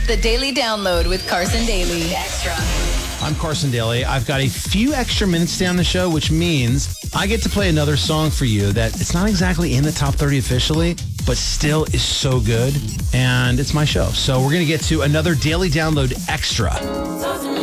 the Daily Download with Carson Daly. Extra. I'm Carson Daly. I've got a few extra minutes to stay on the show, which means I get to play another song for you that it's not exactly in the top 30 officially, but still is so good. And it's my show. So we're going to get to another Daily Download Extra.